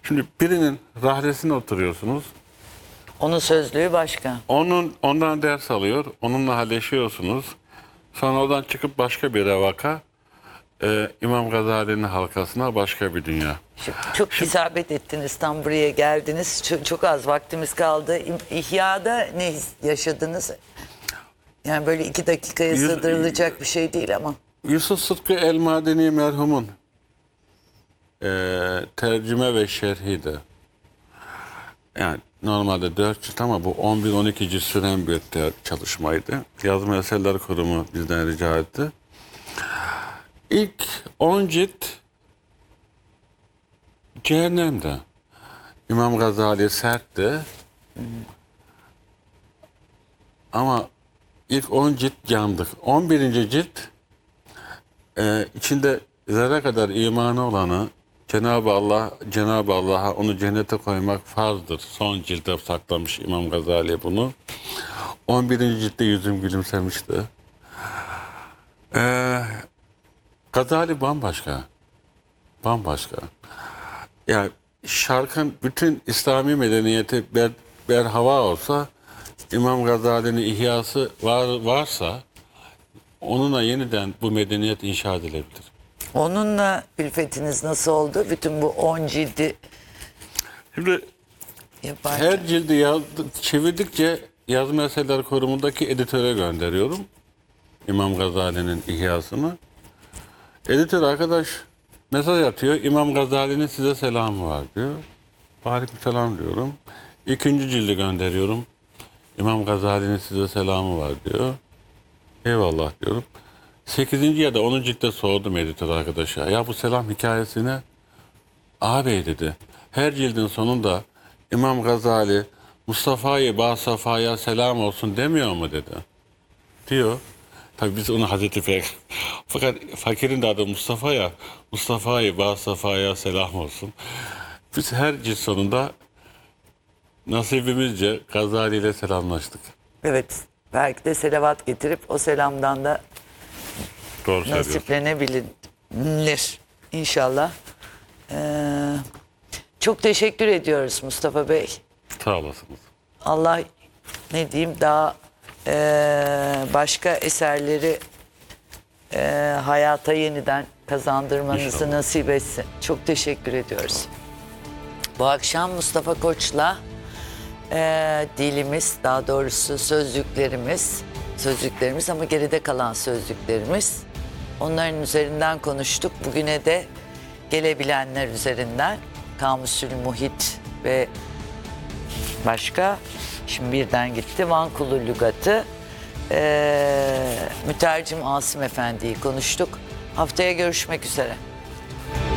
Şimdi birinin rahlesine oturuyorsunuz. Onun sözlüğü başka. Ondan ders alıyor. Onunla halleşiyorsunuz. Sonra oradan çıkıp başka bir vaka. İmam Gazali'nin halkasına başka bir dünya. Çok isabet ettiniz, tam buraya geldiniz. Çok az vaktimiz kaldı. İhya'da ne yaşadınız? Yani böyle 2 dakikaya sığdırılacak bir şey değil ama. Yusuf Sıtkı El-Madeni merhumun tercüme ve şerhi de, yani normalde 4 cilt ama bu 11-12 cilt süren bir çalışmaydı. Yazma Eserler Kurumu bizden rica etti. İlk 10 cilt cehennemde. İmam Gazali sertti. Ama ilk 10 cilt yandık. 11. cilt içinde zerre kadar imanı olanı Cenab-ı Allah'a onu cennete koymak farzdır. Son cilde saklamış İmam Gazali bunu. 11. ciltte yüzüm gülümsemişti. Gazali bambaşka. Bambaşka. Yani şarkın bütün İslami medeniyeti berhava olsa, İmam Gazali'nin ihyası varsa onunla yeniden bu medeniyet inşa edilebilir. Onunla ülfetiniz nasıl oldu? Bütün bu 10 cildi Şimdi yaparken. her cildi çevirdikçe Yazma Eserler Kurumu'ndaki editöre gönderiyorum. İmam Gazali'nin ihyasını. Editör arkadaş mesaj atıyor. İmam Gazali'nin size selamı var diyor. Aleykümselam diyorum. 2. cildi gönderiyorum. İmam Gazali'nin size selamı var diyor. Eyvallah diyorum. 8. ya da 10. ciltte sordum editör arkadaşa. Ya bu selam hikayesine, ağabey dedi, her cildin sonunda İmam Gazali Mustafa'yı Basafa'ya selam olsun demiyor mu dedi. Diyor. Tabii biz onu Hazreti Peygamber. Fakat fakirin de adı Mustafa ya. Mustafa'yı Basafa'ya selam olsun. Biz her cilt sonunda nasibimizce Gazali ile selamlaştık. Evet. Belki de selavat getirip o selamdan da Doğru söylüyorsun. nasiplenebilir inşallah. Çok teşekkür ediyoruz Mustafa Bey. Sağ olasınız. Allah ne diyeyim daha başka eserleri hayata yeniden kazandırmanızı İnşallah. nasip etsin. Çok teşekkür ediyoruz. Bu akşam Mustafa Koç'la dilimiz, daha doğrusu sözlüklerimiz ama geride kalan sözlüklerimiz, onların üzerinden konuştuk. Bugüne de gelebilenler üzerinden Kamusül Muhit ve başka, şimdi birden gitti, Van Kulu Lügatı, mütercim Asım Efendi'yi konuştuk. Haftaya görüşmek üzere.